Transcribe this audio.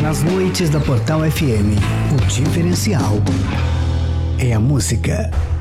Nas noites da Portal FM, o diferencial é a música.